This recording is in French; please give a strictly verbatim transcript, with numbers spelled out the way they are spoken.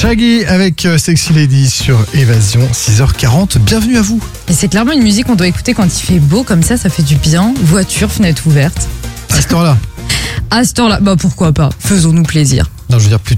Shaggy avec euh, Sexy Lady sur Évasion, six heures quarante. Bienvenue à vous. Et c'est clairement une musique qu'on doit écouter quand il fait beau, comme ça, ça fait du bien. Voiture, fenêtre ouverte. À cette heure-là. À ce temps-là, bah pourquoi pas, faisons-nous plaisir. Non, je veux dire plus